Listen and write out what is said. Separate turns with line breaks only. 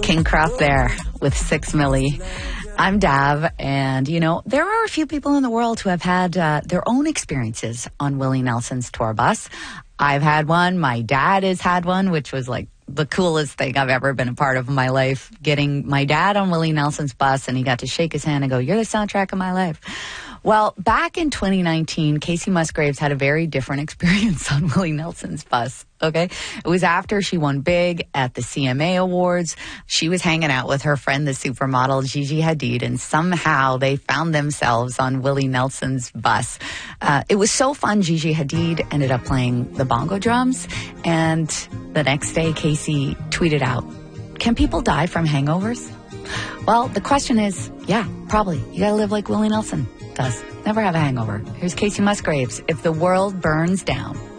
King Kroff there with 6 Milli. I'm Dav, and there are a few people in the world who have had their own experiences on Willie Nelson's tour bus. I've had one. My dad has had one, which was like the coolest thing I've ever been a part of in my life. Getting my dad on Willie Nelson's bus, and he got to shake his hand and go, "You're the soundtrack of my life." Well, back in 2019, Casey Musgraves had a very different experience on Willie Nelson's bus, okay? It was after she won big at the CMA Awards. She was hanging out with her friend, the supermodel Gigi Hadid, and somehow they found themselves on Willie Nelson's bus. It was so fun, Gigi Hadid ended up playing the bongo drums, and the next day, Casey tweeted out, "Can people die from hangovers?" Well, the question is, yeah, probably. You gotta live like Willie Nelson does. Never have a hangover. Here's Casey Musgraves, "If the World Burns Down."